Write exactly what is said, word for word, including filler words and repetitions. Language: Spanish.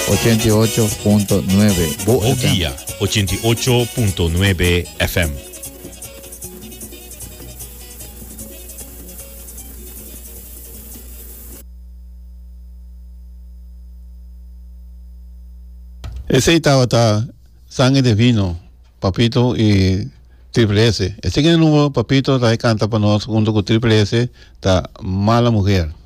ochenta y ocho punto nueve. Boguía, ochenta y ocho punto nueve F M. Ese estaba está Sangre de Vino, Papito y Triple S. Ese que es el número, Papito, está canta para nosotros junto con Triple S, está Mala Mujer.